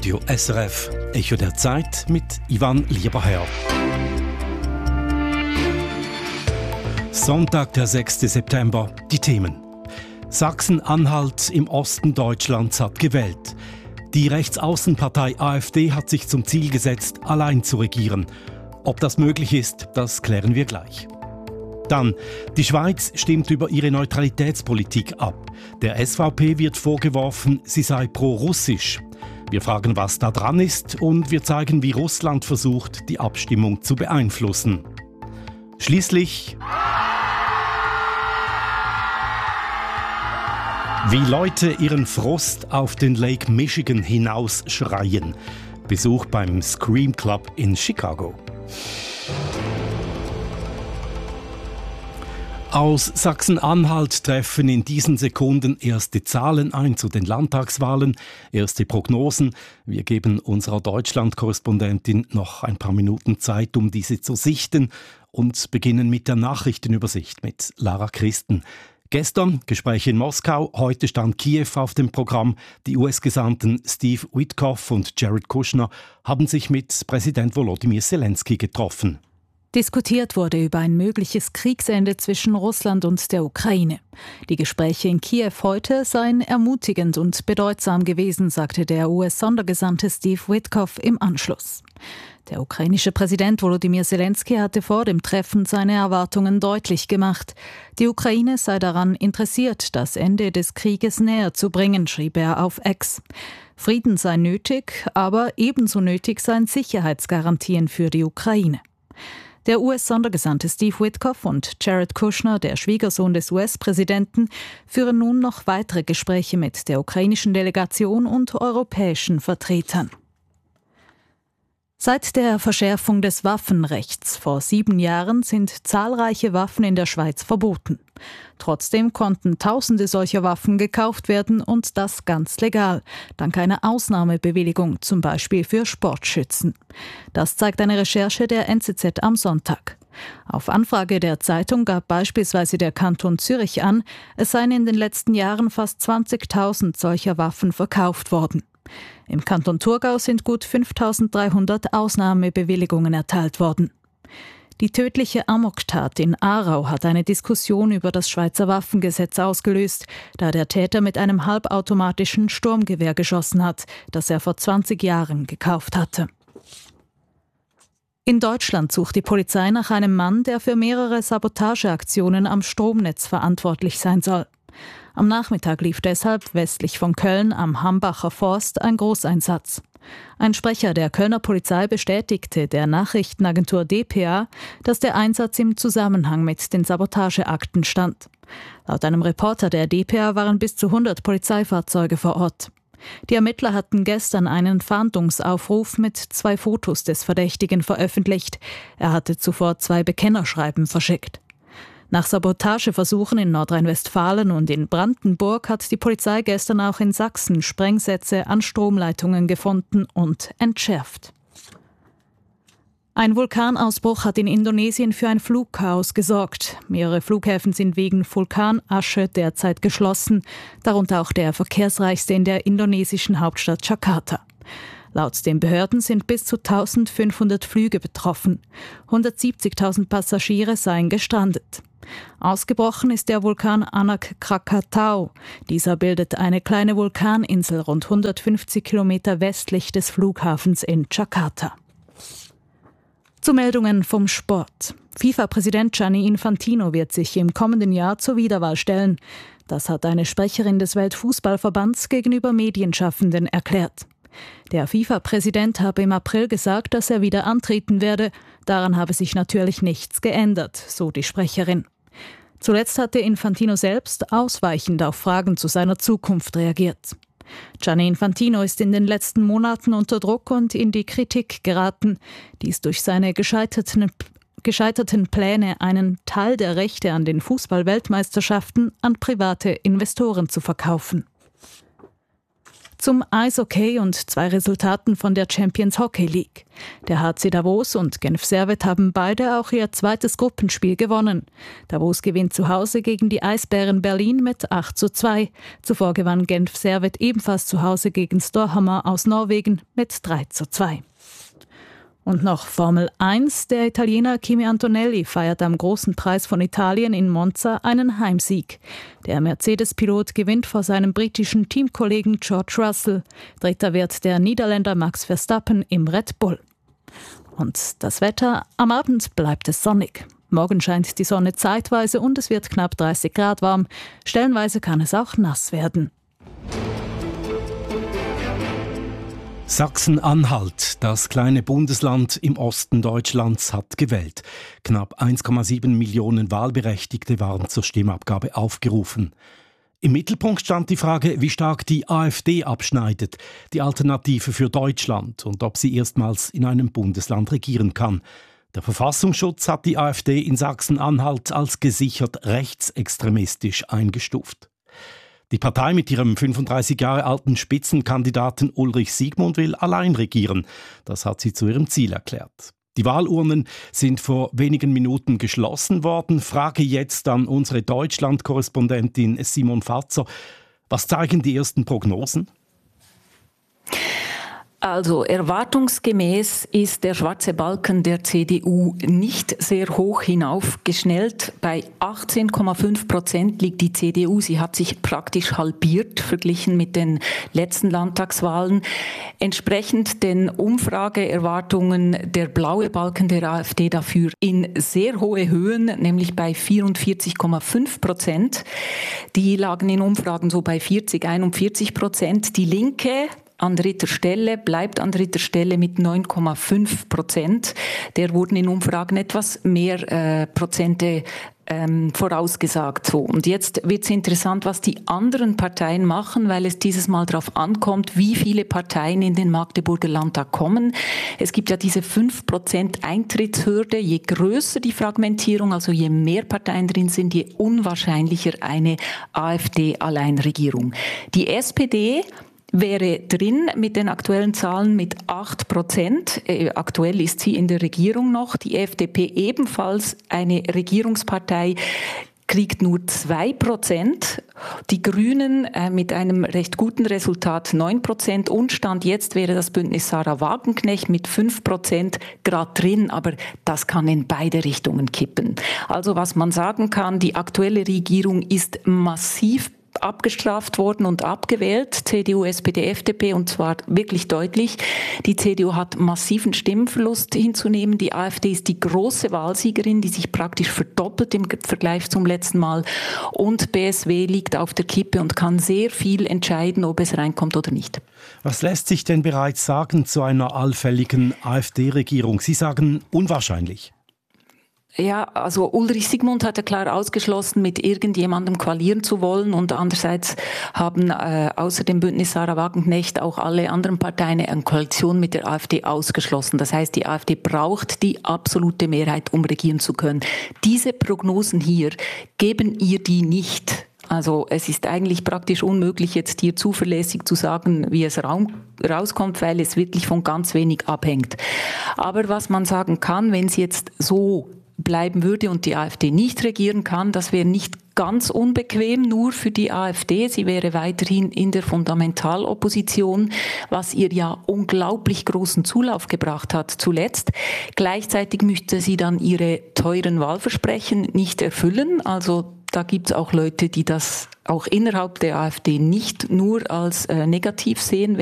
Radio SRF, Echo der Zeit mit Ivan Lieberherr. Sonntag, der 6. September, die Themen. Sachsen-Anhalt im Osten Deutschlands hat gewählt. Die Rechtsaußenpartei AfD hat sich zum Ziel gesetzt, allein zu regieren. Ob das möglich ist, das klären wir gleich. Dann, die Schweiz stimmt über ihre Neutralitätspolitik ab. Der SVP wird vorgeworfen, sie sei pro-russisch. Wir fragen, was da dran ist, und wir zeigen, wie Russland versucht, die Abstimmung zu beeinflussen. Schließlich, wie Leute ihren Frust auf den Lake Michigan hinausschreien. Besuch beim Scream Club in Chicago. Aus Sachsen-Anhalt treffen in diesen Sekunden erste Zahlen ein zu den Landtagswahlen, erste Prognosen. Wir geben unserer Deutschland-Korrespondentin noch ein paar Minuten Zeit, um diese zu sichten, und beginnen mit der Nachrichtenübersicht mit Lara Christen. Gestern Gespräche in Moskau, heute stand Kiew auf dem Programm. Die US-Gesandten Steve Witkoff und Jared Kushner haben sich mit Präsident Volodymyr Zelensky getroffen. Diskutiert wurde über ein mögliches Kriegsende zwischen Russland und der Ukraine. Die Gespräche in Kiew heute seien ermutigend und bedeutsam gewesen, sagte der US-Sondergesandte Steve Witkoff im Anschluss. Der ukrainische Präsident Volodymyr Zelensky hatte vor dem Treffen seine Erwartungen deutlich gemacht. Die Ukraine sei daran interessiert, das Ende des Krieges näher zu bringen, schrieb er auf X. Frieden sei nötig, aber ebenso nötig seien Sicherheitsgarantien für die Ukraine. Der US-Sondergesandte Steve Witkoff und Jared Kushner, der Schwiegersohn des US-Präsidenten, führen nun noch weitere Gespräche mit der ukrainischen Delegation und europäischen Vertretern. Seit der Verschärfung des Waffenrechts vor 7 Jahren sind zahlreiche Waffen in der Schweiz verboten. Trotzdem konnten Tausende solcher Waffen gekauft werden, und das ganz legal, dank einer Ausnahmebewilligung, zum Beispiel für Sportschützen. Das zeigt eine Recherche der NZZ am Sonntag. Auf Anfrage der Zeitung gab beispielsweise der Kanton Zürich an, es seien in den letzten Jahren fast 20.000 solcher Waffen verkauft worden. Im Kanton Thurgau sind gut 5.300 Ausnahmebewilligungen erteilt worden. Die tödliche Amoktat in Aarau hat eine Diskussion über das Schweizer Waffengesetz ausgelöst, da der Täter mit einem halbautomatischen Sturmgewehr geschossen hat, das er vor 20 Jahren gekauft hatte. In Deutschland sucht die Polizei nach einem Mann, der für mehrere Sabotageaktionen am Stromnetz verantwortlich sein soll. Am Nachmittag lief deshalb westlich von Köln am Hambacher Forst ein Großeinsatz. Ein Sprecher der Kölner Polizei bestätigte der Nachrichtenagentur dpa, dass der Einsatz im Zusammenhang mit den Sabotageakten stand. Laut einem Reporter der dpa waren bis zu 100 Polizeifahrzeuge vor Ort. Die Ermittler hatten gestern einen Fahndungsaufruf mit 2 Fotos des Verdächtigen veröffentlicht. Er hatte zuvor 2 Bekennerschreiben verschickt. Nach Sabotageversuchen in Nordrhein-Westfalen und in Brandenburg hat die Polizei gestern auch in Sachsen Sprengsätze an Stromleitungen gefunden und entschärft. Ein Vulkanausbruch hat in Indonesien für ein Flugchaos gesorgt. Mehrere Flughäfen sind wegen Vulkanasche derzeit geschlossen, darunter auch der verkehrsreichste in der indonesischen Hauptstadt Jakarta. Laut den Behörden sind bis zu 1.500 Flüge betroffen. 170.000 Passagiere seien gestrandet. Ausgebrochen ist der Vulkan Anak Krakatau. Dieser bildet eine kleine Vulkaninsel rund 150 Kilometer westlich des Flughafens in Jakarta. Zu Meldungen vom Sport. FIFA-Präsident Gianni Infantino wird sich im kommenden Jahr zur Wiederwahl stellen. Das hat eine Sprecherin des Weltfußballverbands gegenüber Medienschaffenden erklärt. Der FIFA-Präsident habe im April gesagt, dass er wieder antreten werde. Daran habe sich natürlich nichts geändert, so die Sprecherin. Zuletzt hatte Infantino selbst ausweichend auf Fragen zu seiner Zukunft reagiert. Gianni Infantino ist in den letzten Monaten unter Druck und in die Kritik geraten. Dies durch seine gescheiterten Pläne, einen Teil der Rechte an den Fußball-Weltmeisterschaften an private Investoren zu verkaufen. Zum Eishockey und 2 Resultaten von der Champions Hockey League. Der HC Davos und Genf Servette haben beide auch ihr zweites Gruppenspiel gewonnen. Davos gewinnt zu Hause gegen die Eisbären Berlin mit 8:2. Zuvor gewann Genf Servette ebenfalls zu Hause gegen Storhamar aus Norwegen mit 3:2. Und noch Formel 1. Der Italiener Kimi Antonelli feiert am Großen Preis von Italien in Monza einen Heimsieg. Der Mercedes-Pilot gewinnt vor seinem britischen Teamkollegen George Russell. Dritter wird der Niederländer Max Verstappen im Red Bull. Und das Wetter: Am Abend bleibt es sonnig. Morgen scheint die Sonne zeitweise und es wird knapp 30 Grad warm. Stellenweise kann es auch nass werden. Sachsen-Anhalt, das kleine Bundesland im Osten Deutschlands, hat gewählt. Knapp 1,7 Millionen Wahlberechtigte waren zur Stimmabgabe aufgerufen. Im Mittelpunkt stand die Frage, wie stark die AfD abschneidet, die Alternative für Deutschland, und ob sie erstmals in einem Bundesland regieren kann. Der Verfassungsschutz hat die AfD in Sachsen-Anhalt als gesichert rechtsextremistisch eingestuft. Die Partei mit ihrem 35 Jahre alten Spitzenkandidaten Ulrich Siegmund will allein regieren. Das hat sie zu ihrem Ziel erklärt. Die Wahlurnen sind vor wenigen Minuten geschlossen worden. Frage jetzt an unsere Deutschland-Korrespondentin Simon Fatzer. Was zeigen die ersten Prognosen? Also erwartungsgemäß ist der schwarze Balken der CDU nicht sehr hoch hinaufgeschnellt. Bei 18,5% liegt die CDU. Sie hat sich praktisch halbiert verglichen mit den letzten Landtagswahlen. Entsprechend den Umfrageerwartungen der blaue Balken der AfD dafür in sehr hohe Höhen, nämlich bei 44,5%. Die lagen in Umfragen so bei 41%. Die Linke bleibt an dritter Stelle mit 9,5%. Der wurden in Umfragen etwas mehr Prozente vorausgesagt. So. Und jetzt wird es interessant, was die anderen Parteien machen, weil es dieses Mal darauf ankommt, wie viele Parteien in den Magdeburger Landtag kommen. Es gibt ja diese 5% Eintrittshürde. Je größer die Fragmentierung, also je mehr Parteien drin sind, je unwahrscheinlicher eine AfD-Alleinregierung. Die SPD wäre drin mit den aktuellen Zahlen mit 8%. Aktuell ist sie in der Regierung noch. Die FDP, ebenfalls eine Regierungspartei, kriegt nur 2%. Die Grünen mit einem recht guten Resultat 9%. Und Stand jetzt wäre das Bündnis Sarah Wagenknecht mit 5% gerade drin. Aber das kann in beide Richtungen kippen. Also was man sagen kann, die aktuelle Regierung ist massiv abgestraft worden und abgewählt, CDU, SPD, FDP, und zwar wirklich deutlich. Die CDU hat massiven Stimmenverlust hinzunehmen. Die AfD ist die große Wahlsiegerin, die sich praktisch verdoppelt im Vergleich zum letzten Mal. Und BSW liegt auf der Kippe und kann sehr viel entscheiden, ob es reinkommt oder nicht. Was lässt sich denn bereits sagen zu einer allfälligen AfD-Regierung? Sie sagen unwahrscheinlich. Ja, also Ulrich Siegmund hat ja klar ausgeschlossen, mit irgendjemandem koalieren zu wollen, und andererseits haben außer dem Bündnis Sarah Wagenknecht auch alle anderen Parteien eine Koalition mit der AfD ausgeschlossen. Das heißt, die AfD braucht die absolute Mehrheit, um regieren zu können. Diese Prognosen hier geben ihr die nicht. Also es ist eigentlich praktisch unmöglich, jetzt hier zuverlässig zu sagen, wie es rauskommt, weil es wirklich von ganz wenig abhängt. Aber was man sagen kann, wenn sie jetzt so bleiben würde und die AfD nicht regieren kann, das wäre nicht ganz unbequem nur für die AfD. Sie wäre weiterhin in der Fundamentalopposition, was ihr ja unglaublich großen Zulauf gebracht hat zuletzt. Gleichzeitig müsste sie dann ihre teuren Wahlversprechen nicht erfüllen. Also da gibt es auch Leute, die das auch innerhalb der AfD nicht nur als negativ sehen,